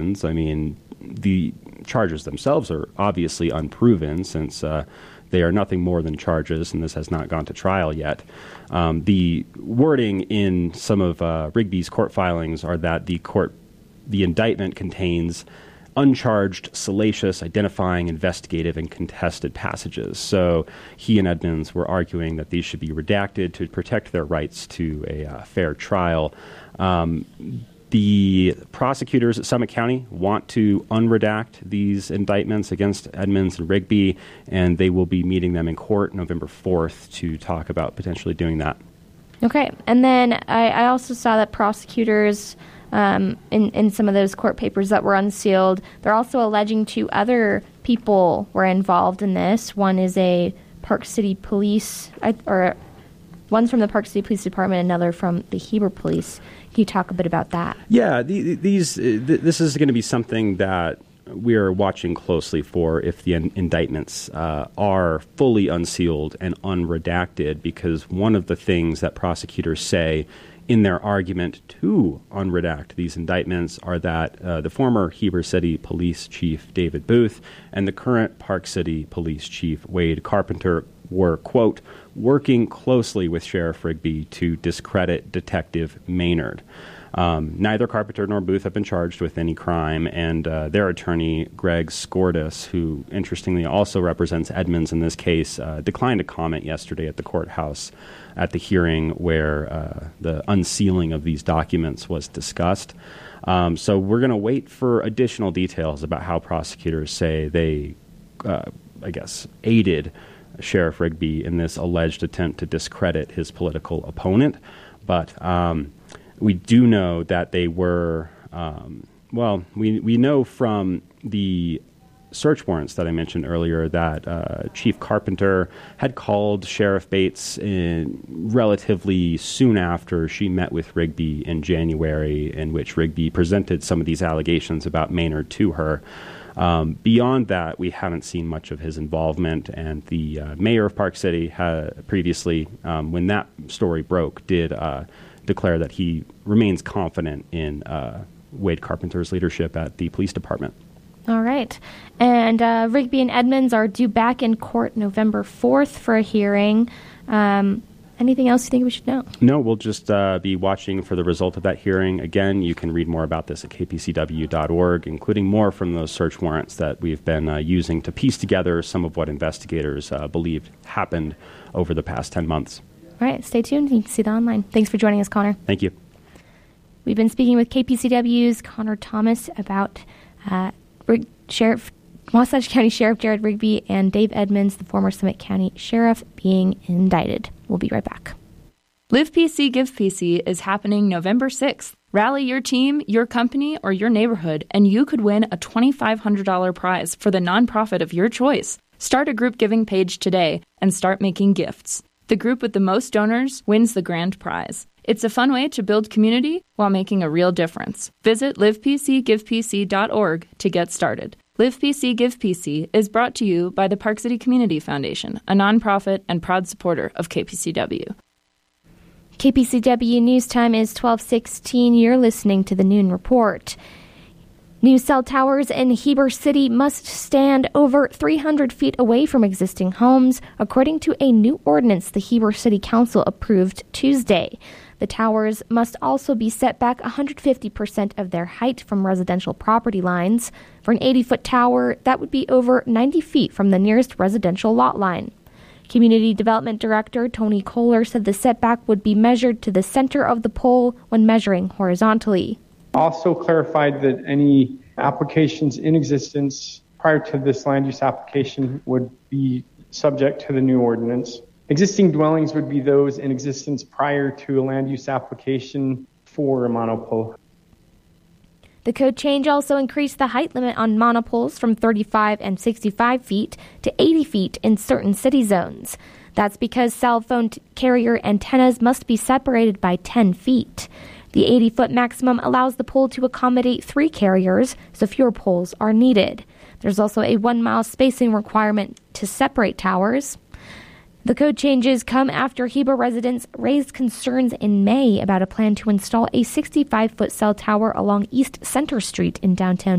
I mean, the charges themselves are obviously unproven since they are nothing more than charges, and this has not gone to trial yet. The wording in some of Rigby's court filings are that the indictment contains uncharged, salacious, identifying, investigative, and contested passages. So he and Edmonds were arguing that these should be redacted to protect their rights to a fair trial. The prosecutors at Summit County want to unredact these indictments against Edmonds and Rigby, and they will be meeting them in court November 4th to talk about potentially doing that. Okay. And then I also saw that prosecutors, in some of those court papers that were unsealed, they're also alleging two other people were involved in this. One is a Park City Police, one's from the Park City Police Department, another from the Heber Police. Can you talk a bit about that? Yeah, this is going to be something that we're watching closely for if the indictments are fully unsealed and unredacted, because one of the things that prosecutors say in their argument to unredact these indictments are that the former Heber City Police Chief David Booth and the current Park City Police Chief Wade Carpenter were, quote, working closely with Sheriff Rigby to discredit Detective Maynard. Neither Carpenter nor Booth have been charged with any crime, and their attorney, Greg Skordis, who interestingly also represents Edmonds in this case, declined to comment yesterday at the courthouse at the hearing where the unsealing of these documents was discussed. So we're going to wait for additional details about how prosecutors say they, aided Sheriff Rigby in this alleged attempt to discredit his political opponent. But we do know that they were, we know from the search warrants that I mentioned earlier that Chief Carpenter had called Sheriff Bates relatively soon after she met with Rigby in January, in which Rigby presented some of these allegations about Maynard to her. Beyond that, we haven't seen much of his involvement, and the mayor of Park City had previously, when that story broke, did declare that he remains confident in Wade Carpenter's leadership at the police department. All right. And Rigby and Edmonds are due back in court November 4th for a hearing. Anything else you think we should know? No, we'll just be watching for the result of that hearing. Again, you can read more about this at kpcw.org, including more from those search warrants that we've been using to piece together some of what investigators believed happened over the past 10 months. All right, stay tuned. You can see that online. Thanks for joining us, Connor. Thank you. We've been speaking with KPCW's Connor Thomas about Wasatch County Sheriff Jared Rigby and Dave Edmonds, the former Summit County Sheriff, being indicted. We'll be right back. Live PC Give PC is happening November 6th. Rally your team, your company, or your neighborhood, and you could win a $2,500 prize for the nonprofit of your choice. Start a group giving page today and start making gifts. The group with the most donors wins the grand prize. It's a fun way to build community while making a real difference. Visit livepcgivepc.org to get started. Live PC Give PC is brought to you by the Park City Community Foundation, a nonprofit and proud supporter of KPCW. KPCW News Time is 12:16. You're listening to the Noon Report. New cell towers in Heber City must stand over 300 feet away from existing homes, according to a new ordinance the Heber City Council approved Tuesday. The towers must also be set back 150% of their height from residential property lines. For an 80-foot tower, that would be over 90 feet from the nearest residential lot line. Community Development Director Tony Kohler said the setback would be measured to the center of the pole when measuring horizontally. Also clarified that any applications in existence prior to this land use application would be subject to the new ordinance. Existing dwellings would be those in existence prior to a land use application for a monopole. The code change also increased the height limit on monopoles from 35 and 65 feet to 80 feet in certain city zones. That's because cell phone carrier antennas must be separated by 10 feet. The 80-foot maximum allows the pole to accommodate 3 carriers, so fewer poles are needed. There's also a 1-mile spacing requirement to separate towers. The code changes come after Heber residents raised concerns in May about a plan to install a 65-foot cell tower along East Center Street in downtown